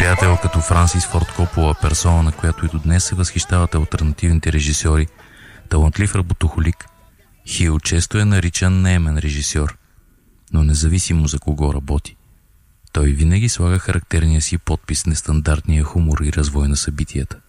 приятел като Франсис Форд Копола, персона, на която и до днес се възхищават алтернативните режисьори, талантлив работохолик, Хил често е наричан неемен режисьор, но независимо за кого работи. Той винаги слага характерния си подпис, нестандартния хумор и развой на събитията.